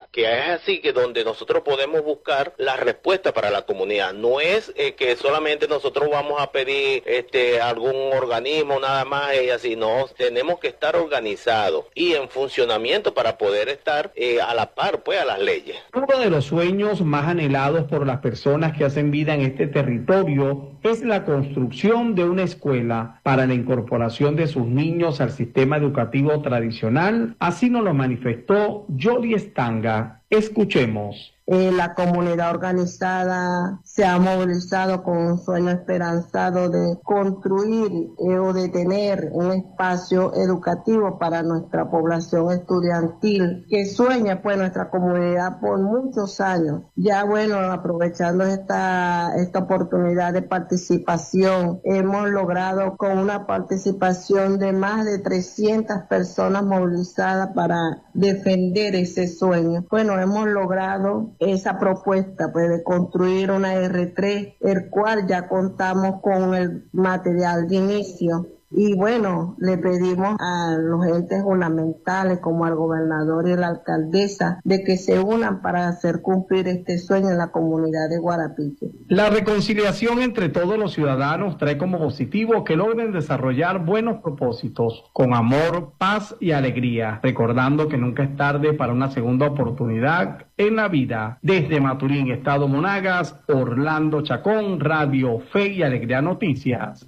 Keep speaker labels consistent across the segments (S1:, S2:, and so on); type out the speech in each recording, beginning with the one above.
S1: que es así que donde nosotros podemos buscar la respuesta para la comunidad. No es que solamente nosotros vamos a pedir algún organismo nada más y así, no, tenemos que estar organizados y en funcionamiento para poder estar a la par pues a las leyes.
S2: Uno de los sueños más anhelados por las personas que hacen vida en este territorio es la construcción de una escuela para la incorporación de sus niños al sistema educativo tradicional. Así nos lo manifestó Jody Estanga. Escuchemos.
S3: La comunidad organizada se ha movilizado con un sueño esperanzado de construir o de tener un espacio educativo para nuestra población estudiantil que sueña pues nuestra comunidad por muchos años. Ya bueno, aprovechando esta oportunidad de participación, hemos logrado con una participación de más de 300 personas movilizadas para defender ese sueño. Bueno, hemos logrado esa propuesta pues de construir una R3, el cual ya contamos con el material de inicio. Y bueno, le pedimos a los entes gubernamentales como al gobernador y la alcaldesa de que se unan para hacer cumplir este sueño en la comunidad de Guarapiche.
S2: La reconciliación entre todos los ciudadanos trae como positivo que logren desarrollar buenos propósitos con amor, paz y alegría, recordando que nunca es tarde para una segunda oportunidad en la vida. Desde Maturín, Estado Monagas, Orlando Chacón, Radio Fe y Alegría Noticias.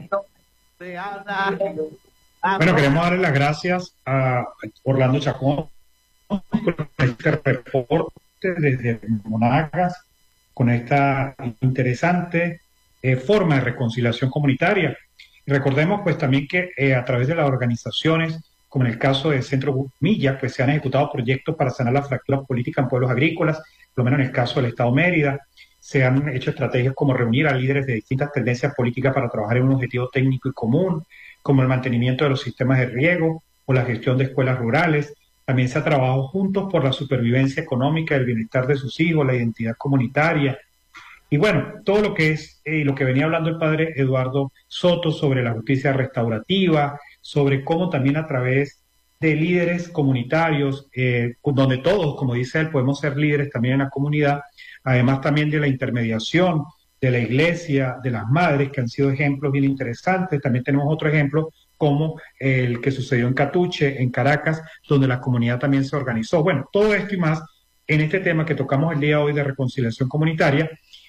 S4: Bueno, queremos darle las gracias a Orlando Chacón por este reporte desde Monagas con esta interesante forma de reconciliación comunitaria. Y recordemos pues también que a través de las organizaciones, como en el caso del Centro Milla, pues se han ejecutado proyectos para sanar la fractura política en pueblos agrícolas, por lo menos en el caso del Estado Mérida. Se han hecho estrategias como reunir a líderes de distintas tendencias políticas para trabajar en un objetivo técnico y común, como el mantenimiento de los sistemas de riego o la gestión de escuelas rurales. También se ha trabajado juntos por la supervivencia económica, el bienestar de sus hijos, la identidad comunitaria. Y bueno, todo lo que es, lo que venía hablando el padre Eduardo Soto sobre la justicia restaurativa, sobre cómo también a través de líderes comunitarios, donde todos, como dice él, podemos ser líderes también en la comunidad, además también de la intermediación de la iglesia, de las madres, que han sido ejemplos bien interesantes. También tenemos otro ejemplo como el que sucedió en Catuche, en Caracas, donde la comunidad también se organizó. Bueno, todo esto y más en este tema que tocamos el día de hoy de reconciliación comunitaria.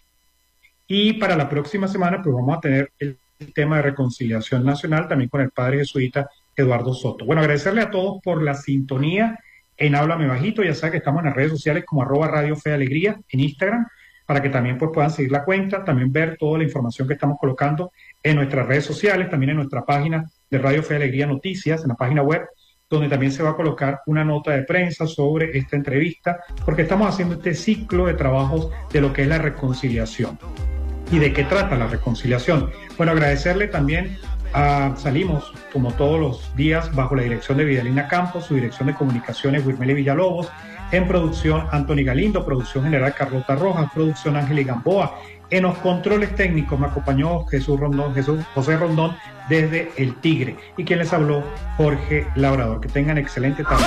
S4: Y para la próxima semana, pues vamos a tener el tema de reconciliación nacional, también con el padre jesuita Eduardo Soto. Bueno, agradecerle a todos por la sintonía en Háblame Bajito. Ya saben que estamos en las redes sociales como @Radio Fe Alegría en Instagram, para que también pues puedan seguir la cuenta, también ver toda la información que estamos colocando en nuestras redes sociales, también en nuestra página de Radio Fe Alegría Noticias, en la página web, donde también se va a colocar una nota de prensa sobre esta entrevista, porque estamos haciendo este ciclo de trabajos de lo que es la reconciliación. ¿Y de qué trata la reconciliación? Bueno, agradecerle también salimos, como todos los días, bajo la dirección de Vidalina Campos, su dirección de comunicaciones, Wilmeli Villalobos, en producción, Anthony Galindo, producción general, Carlota Rojas, producción, Ángel Gamboa. En los controles técnicos me acompañó José Rondón, desde El Tigre. Y quien les habló, Jorge Labrador. Que tengan excelente tarde.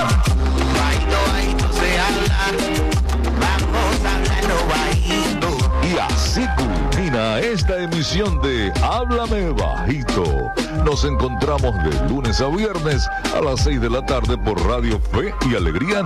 S5: Y así culmina esta emisión de Háblame Bajito. Nos encontramos de lunes a viernes a las 6 de la tarde por Radio Fe y Alegría